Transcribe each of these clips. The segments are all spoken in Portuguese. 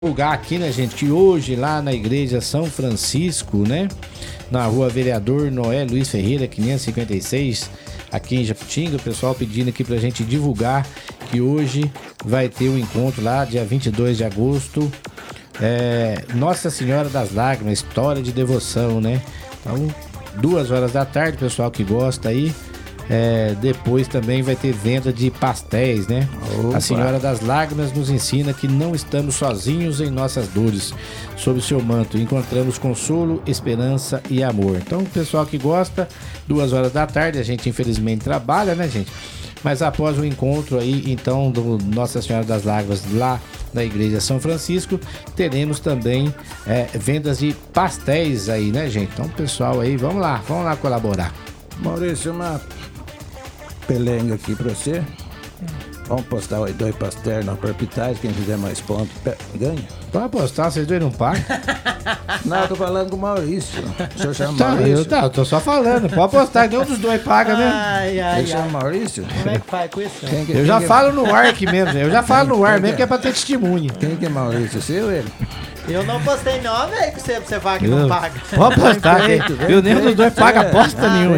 Divulgar aqui, né, gente, que hoje lá na igreja São Francisco, né, na rua Vereador Noé Luiz Ferreira, 556, aqui em Jacutinga, o pessoal pedindo aqui pra gente divulgar que hoje vai ter um encontro lá, dia 22 de agosto, Nossa Senhora das Lágrimas, história de devoção, né? Então, 2 horas da tarde, pessoal que gosta aí. Depois também vai ter venda de pastéis, né? Opa. A Senhora das Lágrimas nos ensina que não estamos sozinhos em nossas dores. Sob o seu manto encontramos consolo, esperança e amor. Então, o pessoal que gosta, 2 horas da tarde, a gente infelizmente trabalha, né, gente? Mas após o encontro aí, então, do Nossa Senhora das Lágrimas lá na Igreja São Francisco, teremos também vendas de pastéis aí, né, gente? Então, pessoal aí, vamos lá colaborar. Maurício, uma pelenga aqui pra você. Vamos postar aí 2 pastéis na Perpitais. Quem fizer mais pontos ganha. Pode apostar, vocês 2 não pagam? Não, eu tô falando com o Maurício. O senhor chama Maurício? Eu tô só falando. Pode apostar, nenhum dos 2 paga mesmo. Ele chama Maurício? Como é que faz com isso? Eu já falo no ar aqui mesmo. Eu já falo no ar mesmo que é pra ter testemunho. Quem que é Maurício? Você ou ele? Eu não postei não, velho, que você fala que não paga. Pode apostar, eu nenhum dos 2 paga aposta nenhuma.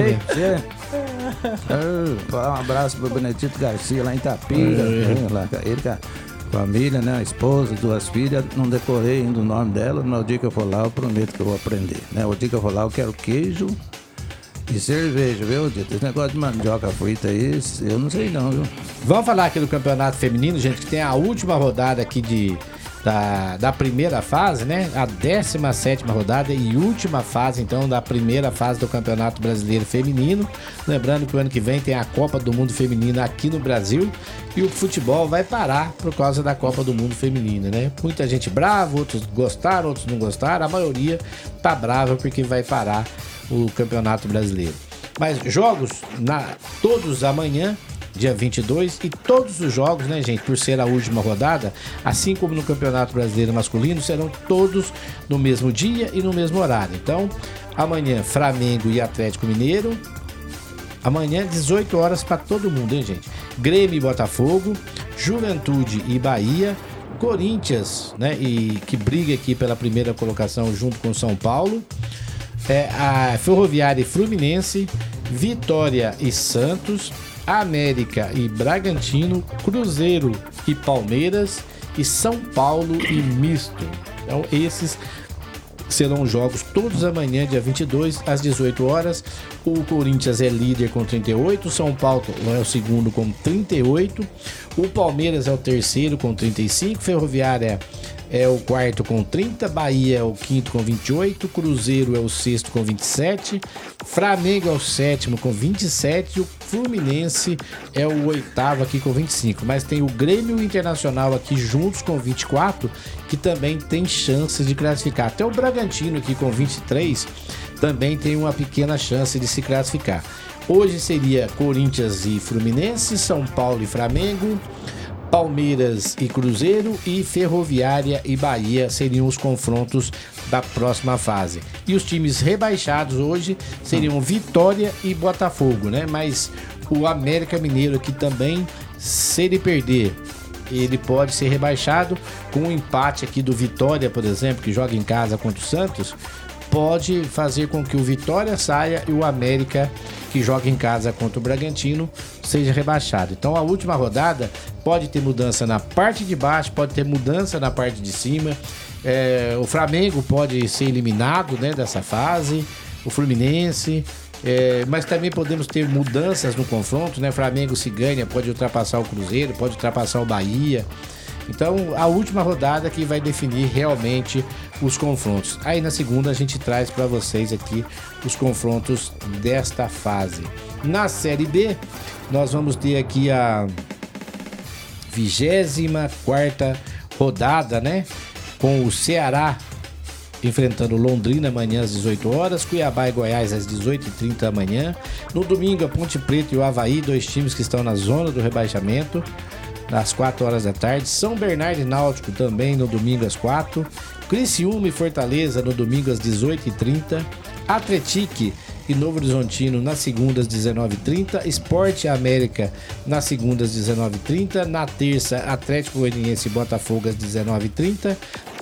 Um abraço pro Benedito Garcia lá em Itapira. Ele com a família, né? A esposa, 2 filhas. Não decorei ainda o nome dela. No dia que eu for lá, eu prometo que eu vou aprender, né? O dia que eu for lá, eu quero queijo e cerveja, viu, Dito? Esse negócio de mandioca frita aí, eu não sei não, viu? Vamos falar aqui do campeonato feminino, gente, que tem a última rodada aqui da primeira fase, né? A 17ª rodada e última fase, então, da primeira fase do Campeonato Brasileiro Feminino. Lembrando que o ano que vem tem a Copa do Mundo Feminino aqui no Brasil e o futebol vai parar por causa da Copa do Mundo Feminino, né? Muita gente brava, outros gostaram, outros não gostaram. A maioria tá brava porque vai parar o Campeonato Brasileiro. Mas jogos todos amanhã, dia 22, e todos os jogos, né, gente, por ser a última rodada, assim como no Campeonato Brasileiro Masculino, serão todos no mesmo dia e no mesmo horário. Então, amanhã, Flamengo e Atlético Mineiro. Amanhã, 18 horas para todo mundo, hein, gente? Grêmio e Botafogo, Juventude e Bahia, Corinthians, né, e que briga aqui pela primeira colocação junto com São Paulo, a Ferroviária e Fluminense, Vitória e Santos, América e Bragantino, Cruzeiro e Palmeiras e São Paulo e Misto. Então esses serão jogos todos amanhã, dia 22, às 18 horas. O Corinthians é líder com 38, o São Paulo é o segundo com 38, o Palmeiras é o terceiro com 35, Ferroviária é o quarto com 30, Bahia é o quinto com 28, Cruzeiro é o sexto com 27, Flamengo é o sétimo com 27 e o Fluminense é o oitavo aqui com 25. Mas tem o Grêmio Internacional aqui juntos com 24, que também tem chances de classificar. Até o Bragantino aqui com 23 também tem uma pequena chance de se classificar. Hoje seria Corinthians e Fluminense, São Paulo e Flamengo, Palmeiras e Cruzeiro e Ferroviária e Bahia seriam os confrontos da próxima fase. E os times rebaixados hoje seriam Vitória e Botafogo, né? Mas o América Mineiro aqui também, se ele perder, ele pode ser rebaixado. Com um empate aqui do Vitória, por exemplo, que joga em casa contra o Santos, pode fazer com que o Vitória saia e o América, que joga em casa contra o Bragantino, seja rebaixado. Então a última rodada pode ter mudança na parte de baixo, pode ter mudança na parte de cima. O Flamengo pode ser eliminado, né, dessa fase, o Fluminense, mas também podemos ter mudanças no confronto, né? Flamengo, se ganha, pode ultrapassar o Cruzeiro, pode ultrapassar o Bahia. Então, a última rodada que vai definir realmente os confrontos. Aí na segunda a gente traz para vocês aqui os confrontos desta fase. Na Série B, nós vamos ter aqui a 24ª rodada, né? Com o Ceará enfrentando Londrina amanhã às 18 horas, Cuiabá e Goiás às 18h30 da manhã. No domingo, a Ponte Preta e o Avaí, 2 times que estão na zona do rebaixamento, às 4 horas da tarde. São Bernardo e Náutico também no domingo às 4. Criciúma e Fortaleza no domingo às 18h30. Atletique e Novo Horizontino nas segundas, 19h30. Sport América nas segundas, 19h30. Na terça, Atlético Goianiense e Botafogo às 19h30.